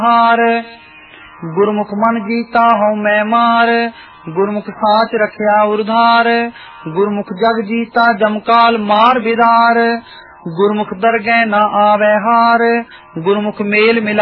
हार। गुरमुख मन जीता हूँ मैं मार, गुरमुख साच रखिया उधार। गुरमुख जग जीता जमकाल मार बिदार, गुरमुख दरगह न आवे हार। गुरमुख मेल मिला